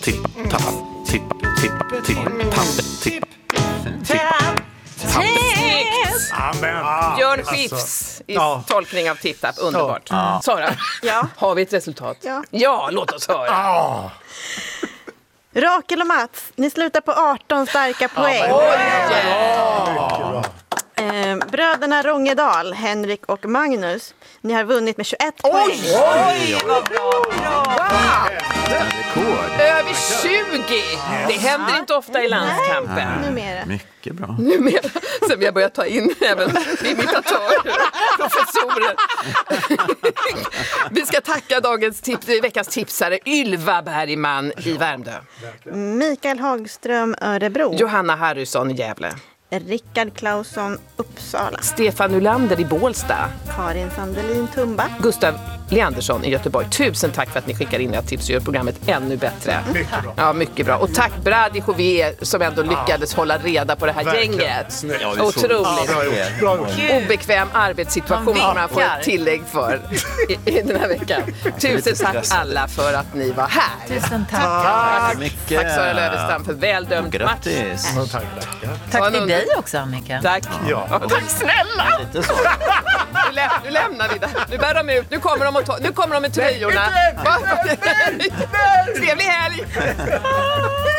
Björn Skifs i tolkning av Tipp-Tapp. Underbart. Sara, har vi ett resultat? Ja, låt oss höra. Rakel och Mats, ni slutar på 18 starka poäng. Bröderna Rångedal, Henrik och Magnus, ni har vunnit med 21 poäng. Oj, vad bra. Över 20! Det händer inte ofta i landskampen. Numera. Mycket bra. Numera. Sen vi har börjat ta in även imitatörer, professorer. Vi ska tacka veckans tipsare Ylva Bergman i Värmdö, Mikael Hagström, Örebro, Johanna Harrysson i Gävle, Rickard Clausson, Uppsala, Stefan Ulander i Bålsta, Karin Sandelin, Tumba, Gustav Leandersson i Göteborg. Tusen tack för att ni skickar in era tips och gör programmet ännu bättre. Mycket bra. Ja, mycket bra. Och tack Brady Jouvier som ändå lyckades hålla reda på det här gänget. Otroligt. Bra. Obekväm arbetssituation kommer man få ett tillägg för i den här veckan. Tusen tack alla för att ni var här. Tusen tack. Tack Sara Lövestam för väldömd match. Grattis. Tack till dig också, Annika. Tack. Tack snälla. Nu lämnar vi det. Nu bär de ut. Nu kommer de med tröjorna. Trevlig helg.